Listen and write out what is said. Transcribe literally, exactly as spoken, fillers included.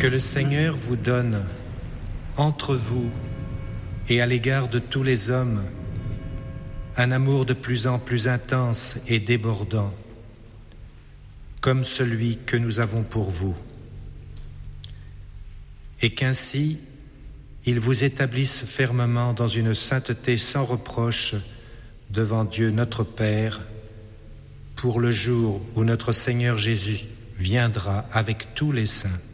Que le Seigneur vous donne, entre vous et à l'égard de tous les hommes, un amour de plus en plus intense et débordant, comme celui que nous avons pour vous. Et qu'ainsi, il vous établisse fermement dans une sainteté sans reproche devant Dieu notre Père, pour le jour où notre Seigneur Jésus viendra avec tous les saints.